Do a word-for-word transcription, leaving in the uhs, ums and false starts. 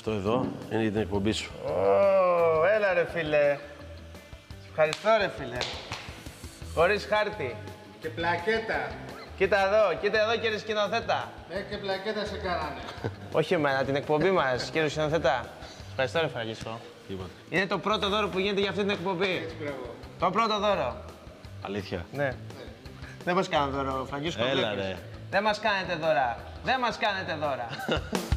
Αυτό εδώ είναι για την εκπομπή σου. Ω, έλα ρε φίλε. Ευχαριστώ ρε φίλε. Χωρίς χάρτη. Και πλακέτα. Κοίτα εδώ, κοίτα εδώ κύριε σκηνοθέτα. Ε, και πλακέτα σε κάνανε. Όχι εμένα, την εκπομπή μας, κύριε σκηνοθέτα. Ευχαριστώ ρε Φραγκίσκο. Τίποτα. Είναι το πρώτο δώρο που γίνεται για αυτή την εκπομπή. Έτσι, μπράβο. Το πρώτο δώρο. Αλήθεια. Ναι. Δεν μας κάνουν δώρο, Φραγκίσκο. Έλα βλέπεις. ρε. Δεν μας κάνετε δώρα. Δεν μας κάνετε δώρα.